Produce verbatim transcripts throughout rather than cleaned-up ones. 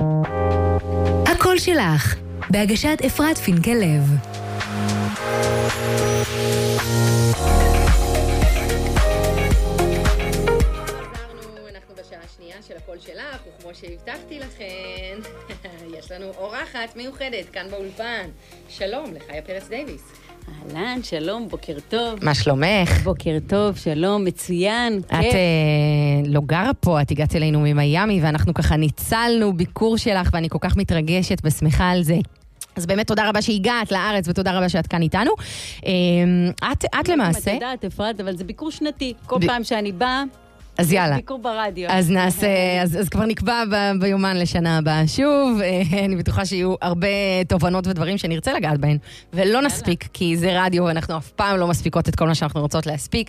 הקול שלך, בהגשת אפרת פינקל לב. אנחנו בשעה השנייה של הקול שלך, וכמו שהבטחתי לכן, יש לנו אורחת מיוחדת כאן באולפן. שלום, לחיה פרץ דייביס. אהלן, שלום, בוקר טוב. מה שלומך? בוקר טוב, שלום, מצוין. את אה, לא גרה פה, את הגעת אלינו ממיימי, ואנחנו ככה ניצלנו ביקור שלך, ואני כל כך מתרגשת ושמחה על זה. אז באמת תודה רבה שהגעת לארץ, ותודה רבה שאת כאן איתנו. את, את למעשה... את יודעת, אפרת, אבל זה ביקור שנתי. כל ב... פעם שאני באה... אז יאללה. ביקור ברדיו. אז נעשה, אז, אז כבר נקבע ב, ביומן לשנה הבאה שוב. אני בטוחה שיהיו הרבה תובנות ודברים שנרצה לגעת בהן, ולא נספיק, כי זה רדיו, ואנחנו אף פעם לא מספיקות את כל מה שאנחנו רוצות להספיק.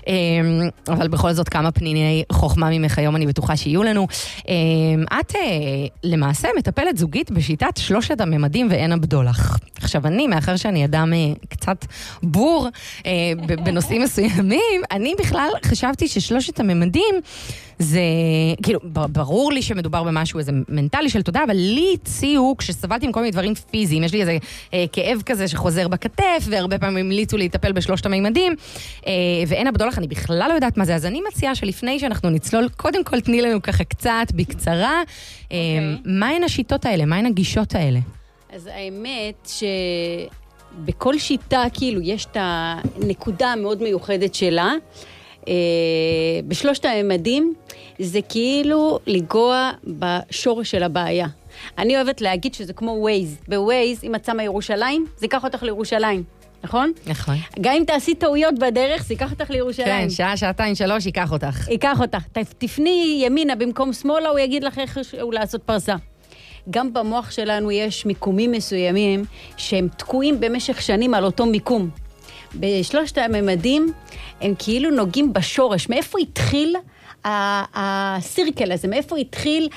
אבל בכל זאת כמה פניני חוכמה ממך היום אני בטוחה שיהיו לנו. את למעשה מטפלת זוגית בשיטת שלושת הממדים ואין הבדולח. עכשיו אני, מאחר שאני אדם קצת בור בנושאים מסוימים, אני בכלל חשבתי ששלושת הממדים זה, כאילו, ברור לי שמדובר במשהו איזה מנטלי של תודה, אבל לי הציעו, כשסבלתי עם כל מיני דברים פיזיים, יש לי איזה אה, כאב כזה שחוזר בכתף, והרבה פעמים המליצו להיטפל בשלושת הממדים, אה, ואין הבדולח, אני בכלל לא יודעת מה זה, אז אני מציעה שלפני שאנחנו נצלול, קודם כל תני לנו ככה קצת, בקצרה, אה, okay. מהן השיטות האלה, מהן הגישות האלה? אז האמת שבכל שיטה, כאילו, יש את הנקודה המאוד מיוחדת שלה, בשלושת הממדים זה כאילו לגוע בשורש של הבעיה. אני אוהבת להגיד שזה כמו ווייז. בווייז, אם את שמה ירושלים, זה ייקח אותך לירושלים. נכון? נכון. גם אם תעשי טעויות בדרך, זה ייקח אותך לירושלים. כן, שעה, שעתיים, שלוש, ייקח אותך. ייקח אותך. תפני ימינה במקום שמאלה, הוא יגיד לך איך הוא לעשות פרסה. גם במוח שלנו יש מיקומים מסוימים שהם תקועים במשך שנים על אותו מיקום. בשלושת הממדים הם כאילו נוגעים בשורש, מאיפה התחיל הסירקל הזה, מאיפה התחיל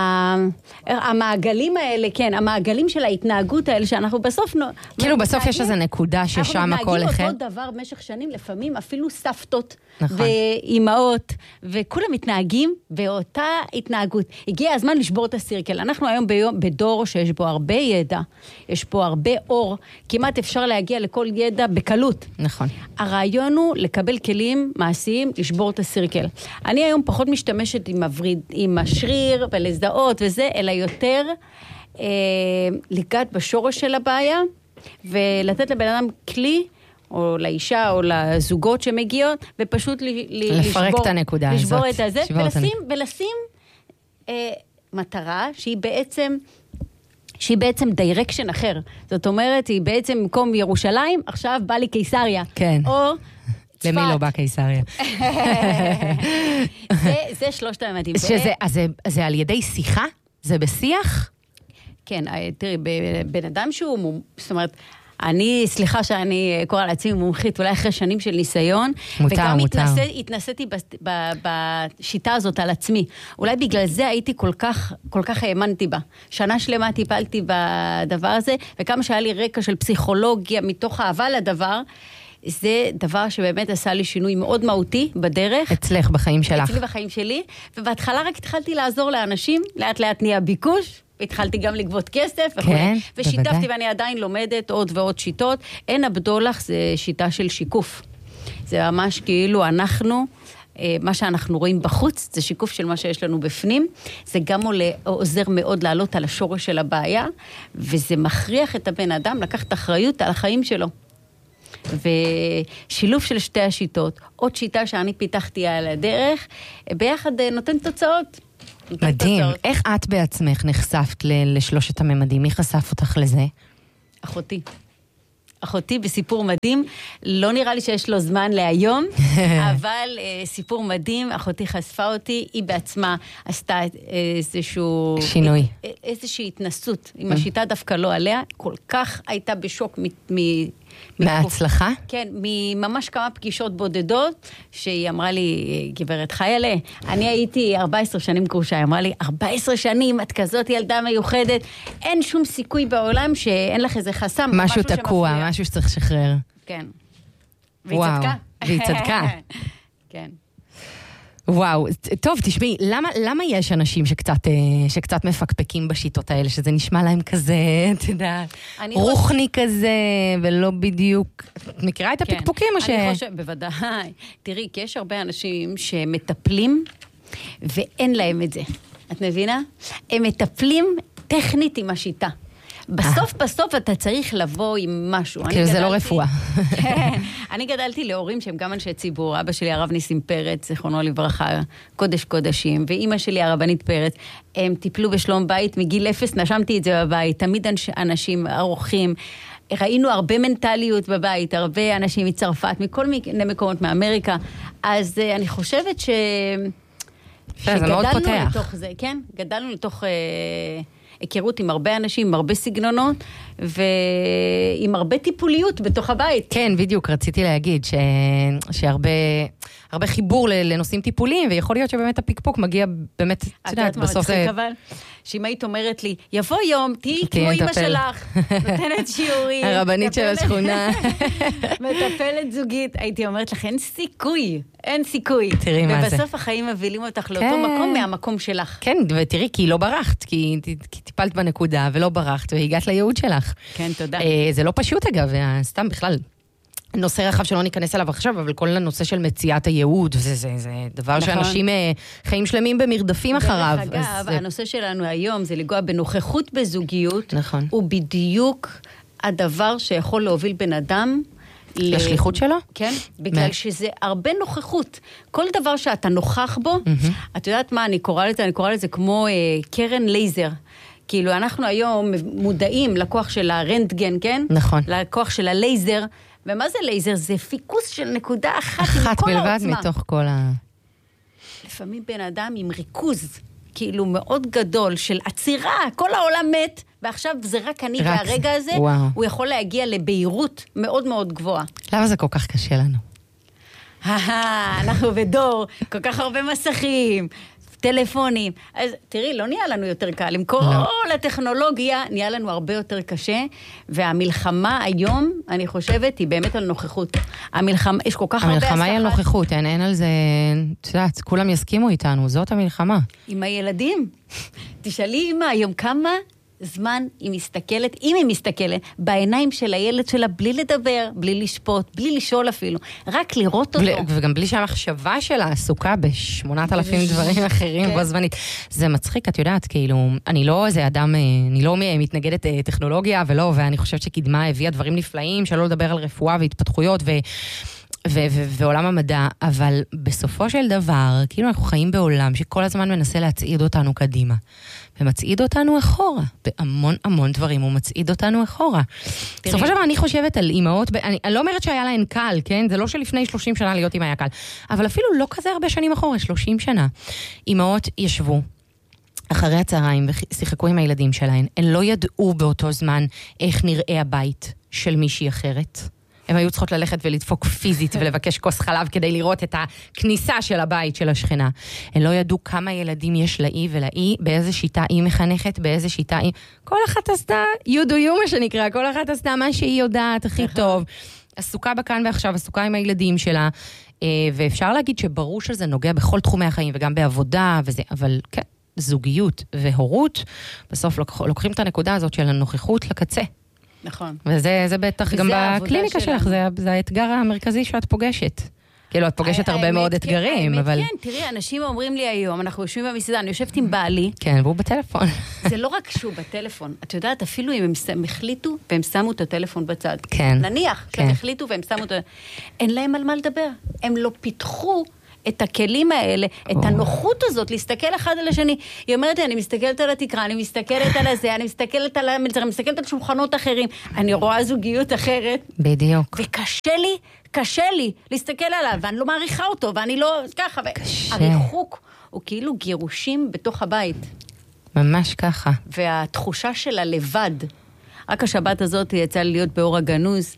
המעגלים האלה, כן, המעגלים של ההתנהגות האלה, שאנחנו בסוף... כאילו בסוף יש איזו נקודה ששם הכל החל. אנחנו מתנהגים אותו דבר במשך שנים, לפעמים אפילו סבתות ואימהות, וכולם מתנהגים באותה התנהגות. הגיע הזמן לשבור את הסירקל. אנחנו היום בדור שיש בו הרבה ידע, יש פה הרבה אור, כמעט אפשר להגיע לכל ידע בקלות. נכון. הרעיון הוא לקבל כלים מעשיים, לשבור את הסירקל. אני היום פחות משתמשת עם, הווריד, עם השריר ולזהות וזה, אלא יותר אה, לגעת בשורש של הבעיה, ולתת לבן אדם כלי, או לאישה או לזוגות שמגיעות, ופשוט ל, ל, לפרק לשבור, את הנקודה לשבור הזאת. את הזה, ולשים, ולשים אה, מטרה שהיא בעצם... שהיא בעצם דיירקשן אחר. זאת אומרת, היא בעצם במקום ירושלים, עכשיו בא לי קיסריה. כן. או... למי לא בא קיסריה? זה, זה שלושת הממדים. שזה, אז זה, זה על ידי שיחה? זה בשיח? כן, תראי, בן אדם שהוא, זאת אומרת, אני, סליחה שאני קורא לעצמי מומחית, אולי אחרי שנים של ניסיון, מותר, וגם מותר. התנסה, התנסיתי בשיטה הזאת על עצמי. אולי בגלל זה הייתי כל כך, כל כך האמנתי בה. שנה שלמה טיפלתי בדבר הזה, וכמה שהיה לי רקע של פסיכולוגיה מתוך אהבה לדבר, זה דבר שבאמת עשה לי שינוי מאוד מהותי בדרך. אצלך בחיים שלך. אצלי בחיים שלי, ובהתחלה רק התחלתי לעזור לאנשים, לאט לאט נהיה ביקוש, התחלתי גם לגבות כסף, כן, ושיתפתי בוודאי. ואני עדיין לומדת עוד ועוד שיטות. אין הבדולח, זה שיטה של שיקוף. זה ממש כאילו אנחנו, מה שאנחנו רואים בחוץ, זה שיקוף של מה שיש לנו בפנים. זה גם עולה, עוזר מאוד לעלות על השורש של הבעיה, וזה מכריח את הבן אדם לקחת אחריות על החיים שלו. ושילוב של שתי השיטות, עוד שיטה שאני פיתחתי על הדרך, ביחד נותן תוצאות. מדהים. איך את בעצמך נחשפת לשלושת הממדים? מי חשף אותך לזה? אחותי. אחותי בסיפור מדהים, לא נראה לי שיש לו זמן להיום, אבל uh, סיפור מדהים, אחותי חשפה אותי, היא בעצמה עשתה איזשהו... שינוי. איזושהי התנסות, עם השיטה דווקא לא עליה, כל כך הייתה בשוק מ... מ- מההצלחה? כן, ממש כמה פגישות בודדות, שהיא אמרה לי, גברת חיילה, אני הייתי ארבע עשרה שנים גרושה, היא אמרה לי, ארבע עשרה שנים, את כזאת ילדה מיוחדת, אין שום סיכוי בעולם שאין לך איזה חסם. משהו תקוע, משהו שצריך לשחרר. כן. והיא וואו, צדקה. והיא צדקה. כן. וואו, טוב, תשמעי, למה, למה יש אנשים שקצת, שקצת מפקפקים בשיטות האלה, שזה נשמע להם כזה, אתה יודע, רוחני חושב... כזה, ולא בדיוק, את מכירה את הפקפוקים או ש... אני חושב, בוודאי, תראי, כי יש הרבה אנשים שמטפלים, ואין להם את זה. את מבינה? הם מטפלים טכנית עם השיטה. בסוף בסוף אתה צריך לבוא עם משהו. כאילו זה לא רפואה. אני גדלתי להורים שהם גם אנשי ציבור, אבא שלי הרב ניסים פרץ, זיכרונו לברכה, קודש קודשים, ואימא שלי הרבנית פרץ, הם טיפלו בשלום בית, מגיל אפס נשמתי את זה בבית, תמיד אנשים ערוכים, ראינו הרבה מנטליות בבית, הרבה אנשים מצרפת, מכל מיני מקומות מאמריקה, אז אני חושבת ש... שגדלנו לתוך זה, כן? גדלנו לתוך... היכרות עם הרבה אנשים, עם הרבה סגנונות, ועם הרבה טיפוליות בתוך הבית. כן, בדיוק, רציתי להגיד ש... שהרבה הרבה חיבור לנושאים טיפוליים, ויכול להיות שבאמת הפיקפוק מגיע באמת, את יודעת, בסוף זה... אבל שאם היית אומרת לי, יבוא יום, תהי כמו אמא שלך, נותנת שיעורים. הרבנית של השכונה. מטפלת זוגית, הייתי אומרת לך, אין סיכוי, אין סיכוי. תראי מה זה. ובסוף החיים מבילים אותך לאותו מקום מהמקום שלך. כן, ותראי, כי לא ברחת, כי טיפלת בנקודה ולא ברחת, והגעת לייעוד שלך. כן, תודה. זה לא פשוט אגב, סתם בכלל. נושא רחב שלא ניכנס אליו עכשיו, אבל כל הנושא של מציאת הייעוד, זה, זה, זה דבר נכון. שאנשים חיים שלמים במרדפים אחריו. דרך אגב, זה... הנושא שלנו היום זה לגוע בנוכחות בזוגיות, נכון. הוא בדיוק הדבר שיכול להוביל בן אדם, לשליחות שלו? כן, בגלל מה? שזה הרבה נוכחות. כל דבר שאתה נוכח בו, mm-hmm. את יודעת מה, אני קורא לזה, אני קורא לזה כמו אה, קרן לייזר. כאילו, אנחנו היום מודעים לכוח של הרנטגן, כן? נכון. לכוח של הלייזר, ומה זה לייזר? זה פיקוס של נקודה אחת, אחת עם כל בלבד העוצמה. מתוך כל ה... לפעמים בן אדם עם ריכוז, כאילו מאוד גדול, של עצירה, כל העולם מת, ועכשיו זה רק אני, רק והרגע הזה, וואו. הוא יכול להגיע לבהירות מאוד מאוד גבוהה. למה זה כל כך קשה לנו? אנחנו בדור, כל כך הרבה מסכים, טלפונים. אז תראי, לא נהיה לנו יותר קל. עם כל לא. הטכנולוגיה נהיה לנו הרבה יותר קשה, והמלחמה היום, אני חושבת, היא באמת על נוכחות. המלחמה, יש כל כך הרבה הסחת. המלחמה היא על נוכחות, אין, אין על זה, את יודעת, כולם יסכימו איתנו, זאת המלחמה. עם הילדים. תשאלי אמא, היום כמה זמן היא מסתכלת, אם היא מסתכלת, בעיניים של הילד שלה, בלי לדבר, בלי לשפוט, בלי לשאול אפילו, רק לראות אותו. וגם בלי שהמחשבה שלה עסוקה בשמונת אלפים דברים אחרים בו זמנית. זה מצחיק, את יודעת, כאילו, אני לא איזה אדם, אני לא מתנגדת טכנולוגיה, ולא, ואני חושבת שקדמה הביאה דברים נפלאים, שלא לדבר על רפואה והתפתחויות, ו... ו- ו- ועולם המדע, אבל בסופו של דבר, כאילו אנחנו חיים בעולם שכל הזמן מנסה להצעיד אותנו קדימה, ומצעיד אותנו אחורה, בהמון המון דברים הוא מצעיד אותנו אחורה. בסופו של דבר אני חושבת על אימהות, אני, אני לא אומרת שהיה להן קל, כן? זה לא שלפני שלושים שנה להיות אימא היה קל, אבל אפילו לא כזה הרבה שנים אחורה, שלושים שנה. אימהות ישבו אחרי הצהריים ושיחקו עם הילדים שלהן, הן לא ידעו באותו זמן איך נראה הבית של מישהי אחרת. הם היו צריכות ללכת ולדפוק פיזית ולבקש כוס חלב כדי לראות את הכניסה של הבית של השכנה. הם לא ידעו כמה ילדים יש לאי ולאי, באיזה שיטה היא מחנכת, באיזה שיטה היא... כל אחת עשתה you do you מה שנקרא, כל אחת עשתה מה שהיא יודעת הכי טוב. עסוקה בכאן ועכשיו, עסוקה עם הילדים שלה, ואפשר להגיד שברור שזה נוגע בכל תחומי החיים וגם בעבודה וזה, אבל כן, זוגיות והורות, בסוף לוקחים את הנקודה הזאת של הנוכחות לקצה. נכון. וזה זה בטח גם בקליניקה שלך, זה, זה האתגר המרכזי שאת פוגשת. כאילו, את פוגשת הרבה מאוד אתגרים, אבל... כן, תראי, אנשים אומרים לי היום, אנחנו יושבים במסעדה, אני יושבת עם בעלי. כן, והוא בטלפון. זה לא רק שהוא בטלפון. את יודעת, אפילו אם הם החליטו, והם שמו את הטלפון בצד. כן. נניח, שהם החליטו והם שמו את... אין להם על מה לדבר. הם לא פיתחו את הכלים האלה, את הנוחות הזאת, להסתכל אחד על השני. היא אומרת לי, אני מסתכלת על התקרה, אני מסתכלת על הזה, אני מסתכלת על המלצר, אני מסתכלת על שולחנות אחרים, אני רואה זוגיות אחרת. בדיוק. וקשה לי, קשה לי להסתכל עליו, ואני לא מעריכה אותו, ואני לא ככה. קשה. הריחוק הוא כאילו גירושים בתוך הבית. ממש ככה. והתחושה של הלבד, רק השבת הזאת יצא לי להיות באור הגנוז,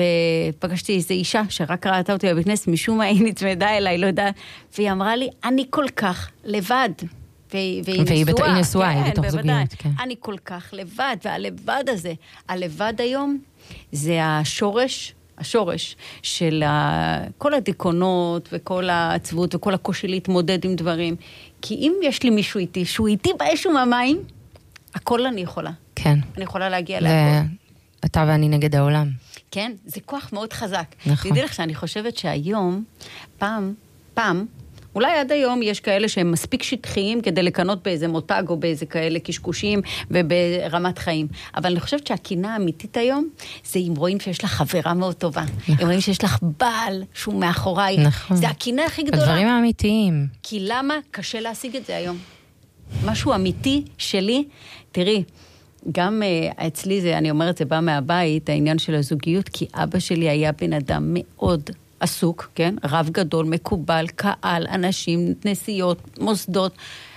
ופגשתי איזו אישה שרק ראתה אותי בבית כנסת, משום מה היא נצמדה אליי, לא יודעת, והיא אמרה לי, אני כל כך לבד. והיא נשואה. והיא נשואה, היא בתוך זוגיות. אני כל כך לבד, והלבד הזה, הלבד היום, זה השורש השורש של כל הדיכאונות וכל העצבות וכל הקושי להתמודד עם דברים. כי אם יש לי מישהו איתי, שהוא איתי באש וממים, הכל אני יכולה. כן. אני יכולה להגיע להכל. אתה ואני נגד העולם. כן, זה כוח מאוד חזק. נכון. תדעי לך שאני חושבת שהיום, פעם, פעם, אולי עד היום יש כאלה שהם מספיק שטחיים כדי לקנות באיזה מותג או באיזה כאלה קשקושים וברמת חיים. אבל אני חושבת שהקינה האמיתית היום, זה אם רואים שיש לך חברה מאוד טובה. נכון. אם רואים שיש לך בעל שהוא מאחורייך. נכון. זה הקינה הכי גדולה. הדברים האמיתיים. כי למה קשה להשיג את זה היום? משהו אמיתי שלי, תראי, גם uh, אצלי זה, אני אומרת, זה בא מהבית, העניין של הזוגיות, כי אבא שלי היה בן אדם מאוד עסוק, כן? רב גדול, מקובל, קהל, אנשים, נסיעות, מוסדות.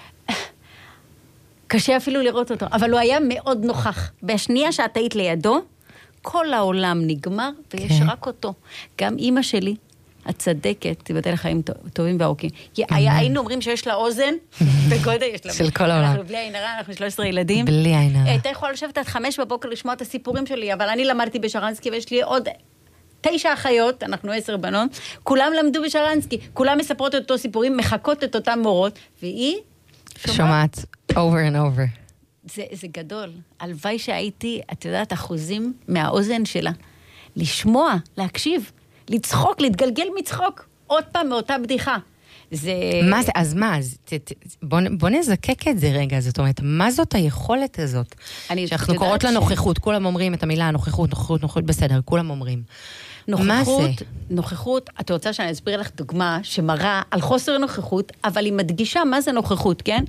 קשה אפילו לראות אותו, אבל הוא היה מאוד נוכח. בשנייה שאת היית לידו, כל העולם נגמר, ויש כן. רק אותו. גם אמא שלי, הצדקת, תבטל לחיים טובים וארוכים. היינו אומרים שיש לה אוזן, בגודל יש לה. של כל העולם. אנחנו בלי עין הרע, אנחנו שלוש עשרה ילדים. בלי עין הרע. הייתה יכולה לשבת עד חמש בבוקר לשמוע את הסיפורים שלי, אבל אני למדתי בשרנסקי, ויש לי עוד תשע אחיות, אנחנו עשר בנות, כולם למדו בשרנסקי, כולם מספרות את אותו סיפורים, מחכות את אותם מורות, והיא שומעת over and over. זה, זה גדול. הלוואי שהייתי, את יודעת, אחוזים מהאוזן שלה. לשמוע, להקשיב. לצחוק, להתגלגל מצחוק, עוד פעם מאותה בדיחה. זה... מה זה, אז מה, אז, ת, ת, בוא, בוא נזקק את זה רגע, זאת אומרת, מה זאת היכולת הזאת? שאנחנו קוראות ש... לנוכחות, כולם אומרים את המילה נוכחות, נוכחות, נוכחות, בסדר, כולם אומרים. נוכחות, נוכחות, את רוצה שאני אסביר לך דוגמה שמראה על חוסר נוכחות, אבל היא מדגישה מה זה נוכחות, כן?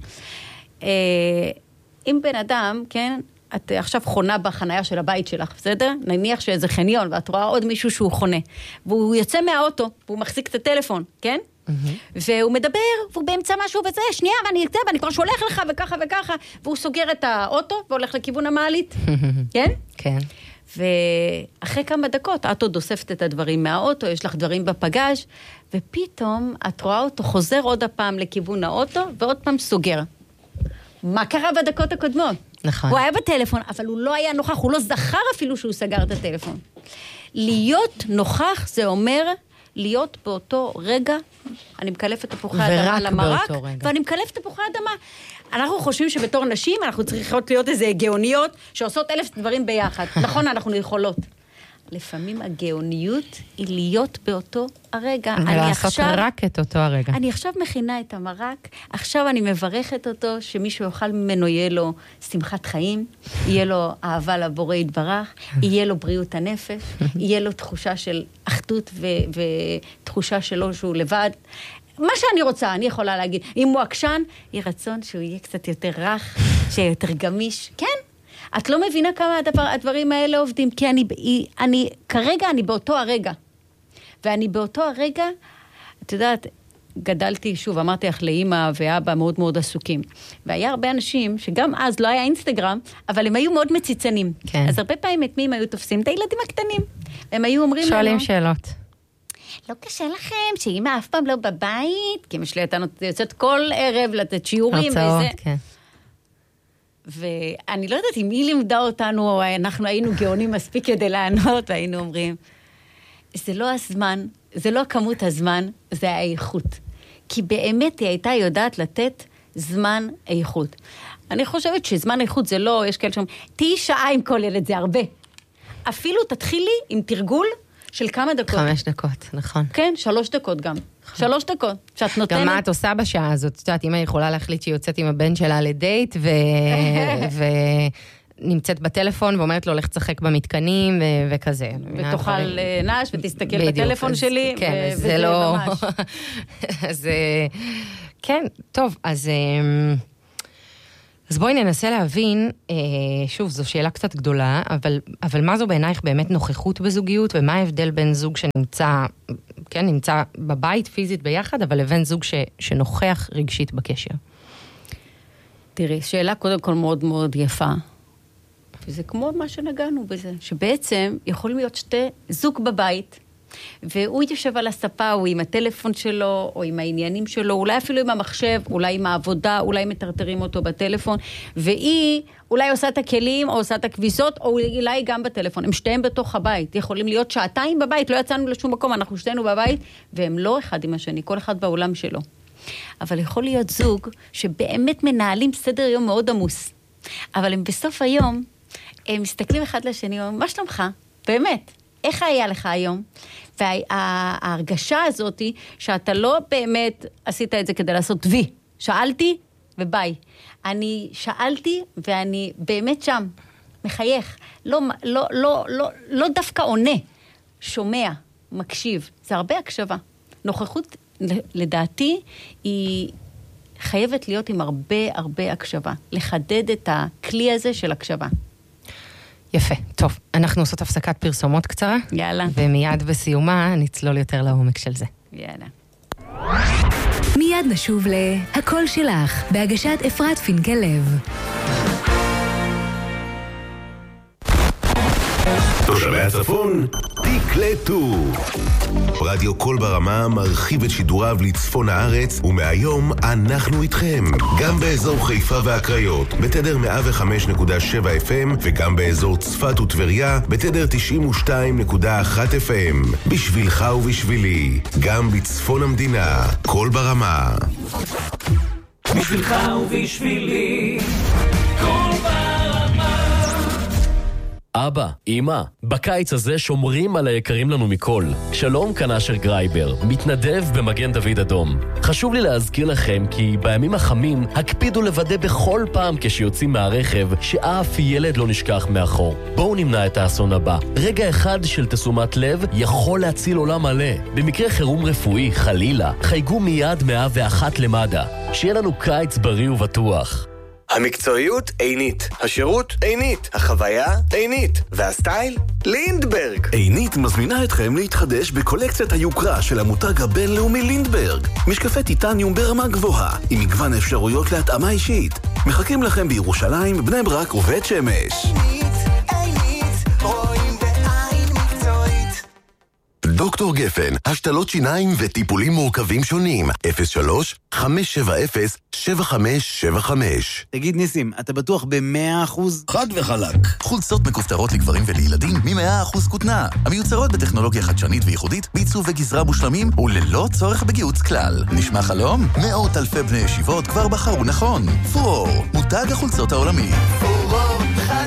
אם בן אדם, כן, את עכשיו חונה בחנייה של הבית שלך, בסדר? נניח שאיזה חניון, ואת רואה עוד מישהו שהוא חונה, והוא יוצא מהאוטו, והוא מחזיק את הטלפון, כן? והוא מדבר, והוא באמצע משהו וזה, שנייה, ואני אקצה, ואני כבר שולח לך, וככה וככה, והוא סוגר את האוטו, והולך לכיוון המעלית, כן? כן. ואחרי כמה דקות, את עוד אוספת את הדברים מהאוטו, יש לך דברים בפגז', ופתאום את רואה אותו חוזר עוד הפעם לכיוון האוטו, ועוד פעם סוגר. מה קרה בדקות הקודמות? נכון. הוא היה בטלפון, אבל הוא לא היה נוכח, הוא לא זכר אפילו שהוא סגר את הטלפון. להיות נוכח זה אומר להיות באותו רגע, אני מקלפת תפוחי אדמה למרק, ואני מקלפת תפוחי אדמה. אנחנו חושבים שבתור נשים אנחנו צריכות להיות איזה גאוניות שעושות אלף דברים ביחד. נכון, אנחנו יכולות. לפעמים הגאוניות היא להיות באותו הרגע. ולעשות עכשיו, רק את אותו הרגע. אני עכשיו מכינה את המרק, עכשיו אני מברכת אותו שמישהו יאכל ממנו, יהיה לו שמחת חיים, יהיה לו אהבה לבורא יתברך, יהיה לו בריאות הנפש, יהיה לו תחושה של אחדות ו- ותחושה שלו שהוא לבד. מה שאני רוצה, אני יכולה להגיד, אם הוא עקשן, יהיה רצון שהוא יהיה קצת יותר רך, שיהיה יותר גמיש. כן? את לא מבינה כמה הדבר, הדברים האלה עובדים, כי אני, אני, כרגע אני באותו הרגע. ואני באותו הרגע, את יודעת, גדלתי, שוב, אמרתי לך לאמא ואבא מאוד מאוד עסוקים. והיה הרבה אנשים שגם אז לא היה אינסטגרם, אבל הם היו מאוד מציצנים. כן. אז הרבה פעמים את מי הם היו תופסים? את הילדים הקטנים. הם היו אומרים לנו... שואלים שאלות. לא קשה לכם שאמא אף פעם לא בבית, כי אמא שלי הייתה יוצאת כל ערב לתת שיעורים. הרצאות, כן. ואני לא יודעת אם היא לימדה אותנו, או אנחנו היינו גאונים מספיק כדי לענות, והיינו אומרים, זה לא הזמן, זה לא כמות הזמן, זה האיכות. כי באמת היא הייתה יודעת לתת זמן איכות. אני חושבת שזמן איכות זה לא, יש כאלה שאומרים, תהי שעה עם כל ילד, זה הרבה. אפילו תתחילי עם תרגול של כמה דקות. חמש דקות, נכון. כן, שלוש דקות גם. שלוש דקות, שאת נותנת... גם מה את עושה בשעה הזאת? את יודעת, אמא יכולה להחליט שהיא יוצאת עם הבן שלה לדייט, ונמצאת בטלפון, ואומרת לו, לך תשחק במתקנים, וכזה. ותאכל נש, ותסתכל בטלפון שלי, וזה לא... אז כן, טוב, אז... אז בואי ננסה להבין, שוב, זו שאלה קצת גדולה, אבל, אבל מה זו בעינייך באמת נוכחות בזוגיות, ומה ההבדל בין זוג שנמצא, כן, נמצא בבית פיזית ביחד, אבל לבין זוג ש, שנוכח רגשית בקשר? תראי, שאלה קודם כל מאוד מאוד יפה, וזה כמו מה שנגענו בזה, שבעצם יכולים להיות שתי זוג בבית, והוא יושב על הספה, הוא עם הטלפון שלו, או עם העניינים שלו, אולי אפילו עם המחשב, אולי עם העבודה, אולי מטרטרים אותו בטלפון, והיא אולי עושה את הכלים, או עושה את הכביסות, או אולי גם בטלפון. הם שתיהם בתוך הבית, יכולים להיות שעתיים בבית, לא יצאנו לשום מקום, אנחנו שתינו בבית, והם לא אחד עם השני, כל אחד בעולם שלו. אבל יכול להיות זוג שבאמת מנהלים סדר יום מאוד עמוס, אבל הם בסוף היום, הם מסתכלים אחד לשני, אומרים, מה שלומך? באמת, איך היה לך היום? וההרגשה הזאת היא שאתה לא באמת עשית את זה כדי לעשות וי. שאלתי וביי. אני שאלתי ואני באמת שם, מחייך. לא, לא, לא, לא, לא דווקא עונה, שומע, מקשיב. זה הרבה הקשבה. נוכחות, לדעתי, היא חייבת להיות עם הרבה הרבה הקשבה. לחדד את הכלי הזה של הקשבה. יפה, טוב. אנחנו עושות הפסקת פרסומות קצרה. יאללה. ומיד בסיומה נצלול יותר לעומק של זה. יאללה. מיד נשוב להקול שלך, בהגשת אפרת פינקל לב. תושבי הצפון, תקלטו. רדיו קול ברמה מרחיב את שידוריו לצפון הארץ, ומהיום אנחנו איתכם. גם באזור חיפה והקריות, בתדר מאה וחמש נקודה שבע אף אם, וגם באזור צפת וטבריה, בתדר תשעים ושתיים נקודה אחת אף אם. בשבילך ובשבילי, גם בצפון המדינה, קול ברמה. בשבילך ובשבילי, קול ברמה. אבא, אמא, בקיץ הזה שומרים על היקרים לנו מכל. שלום, כאן אשר גרייבר, מתנדב במגן דוד אדום. חשוב לי להזכיר לכם כי בימים החמים הקפידו לוודא בכל פעם כשיוצאים מהרכב שאף ילד לא נשכח מאחור. בואו נמנע את האסון הבא. רגע אחד של תשומת לב יכול להציל עולם מלא. במקרה חירום רפואי, חלילה, חייגו מיד מאה ואחת למד"א. שיהיה לנו קיץ בריא ובטוח. המקצועיות עינית, השירות עינית, החוויה עינית, והסטייל לינדברג. עינית מזמינה אתכם להתחדש בקולקציית היוקרה של המותג הבינלאומי לינדברג. משקפי טיטניום ברמה גבוהה, עם מגוון אפשרויות להתאמה אישית. מחכים לכם בירושלים, בני ברק ובית שמש. עינית, עינית, רואים בעין מקצועית. דוקטור גפן, השתלות שיניים וטיפולים מורכבים שונים. אפס שלוש חמש שבע אפס שבע חמש שבע חמש. תגיד ניסים, אתה בטוח ב-מאה אחוז? חד וחלק. חולצות מכופתרות לגברים ולילדים מ-מאה אחוז כותנה. המיוצרות בטכנולוגיה חדשנית וייחודית, בעיצוב וגזרה מושלמים וללא צורך בגיהוץ כלל. נשמע חלום? מאות אלפי בני ישיבות כבר בחרו נכון. פרור, מותג החולצות העולמי. פרור, חד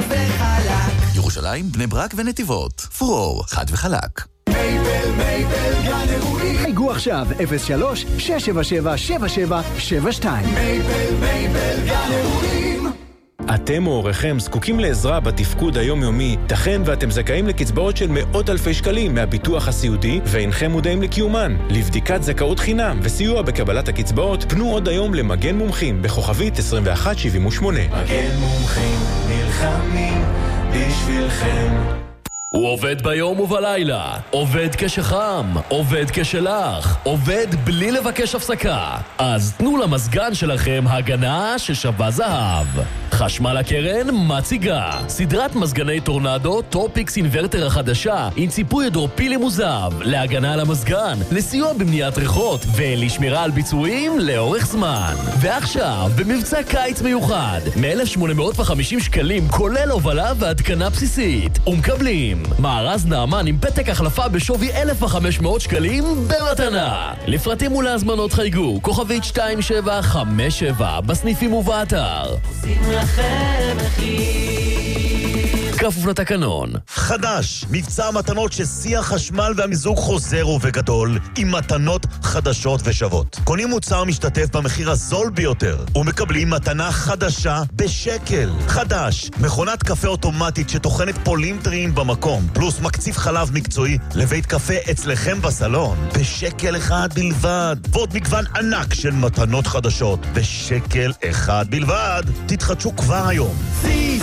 וחלק. ירושלים, בני ברק ונתיבות. פרור, חד וחלק. מייבל, מייבל, גן אירועים. חייגו עכשיו, אפס שלוש שש שבע שבע שבע שבע שבע שתיים. מייבל, מייבל, גן אירועים. אתם או הוריכם זקוקים לעזרה בתפקוד היומיומי, תכן ואתם זכאים לקצבאות של מאות אלפי שקלים מהביטוח הסיעודי, ואינכם מודעים לקיומן. לבדיקת זכאות חינם וסיוע בקבלת הקצבאות, פנו עוד היום למגן מומחים בכוכבית עשרים ואחת שבעים ושמונה. מגן מומחים נלחמים בשבילכם. הוא עובד ביום ובלילה, עובד כשחם, עובד כשלח, עובד בלי לבקש הפסקה. אז תנו למזגן שלכם הגנה ששווה זהב. חשמל הקרן מציגה סדרת מזגני טורנדו טופיקס אינברטר החדשה עם ציפוי הידרופילי מוזב להגנה על המזגן, לסיוע במניעת ריחות ולשמירה על ביצועים לאורך זמן. ועכשיו במבצע קיץ מיוחד מ-אלף שמונה מאות וחמישים שקלים כולל הובלה והתקנה בסיסית, ומקבלים מארז נעמן עם פתק החלפה בשווי אלף וחמש מאות שקלים במתנה. לפרטים ולהזמנות חייגו כוכבית שתיים שבע חמש שבע בסניפים ובאתר. עושים לכם מחיר. כפוף לתקנון. חדש, מבצע המתנות ששיא החשמל והמיזוג חוזר ובגדול, עם מתנות חדשות ושוות. קונים מוצר משתתף במחיר הזול ביותר, ומקבלים מתנה חדשה בשקל. חדש, מכונת קפה אוטומטית שתוכנת פולים טריים במקום, פלוס מקציף חלב מקצועי לבית קפה אצלכם בסלון, בשקל אחד בלבד. ועוד מגוון ענק של מתנות חדשות, בשקל אחד בלבד. תתחדשו כבר היום. שיא